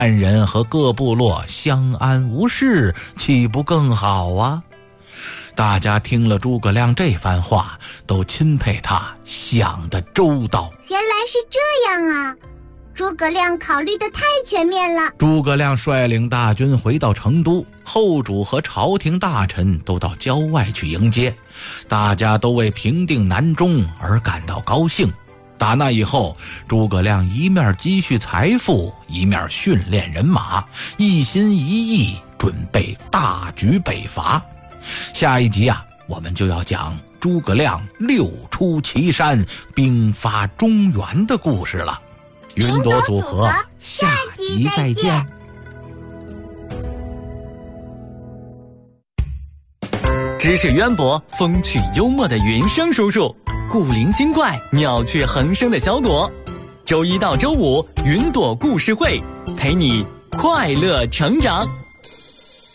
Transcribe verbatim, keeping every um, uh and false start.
汉人和各部落相安无事，岂不更好啊？大家听了诸葛亮这番话，都钦佩他想得周到。 原来是这样啊，诸葛亮考虑得太全面了。 诸葛亮率领大军回到成都，后主和朝廷大臣都到郊外去迎接，大家都为平定南中而感到高兴。打那以后，诸葛亮一面积蓄财富，一面训练人马，一心一意准备大举北伐。下一集啊，我们就要讲诸葛亮六出祁山，兵发中原的故事了。云朵组合，下集再见。 知识渊博、风趣幽默的云生叔叔，古灵精怪、妙趣横生的小朵。周一到周五，云朵故事会陪你快乐成长。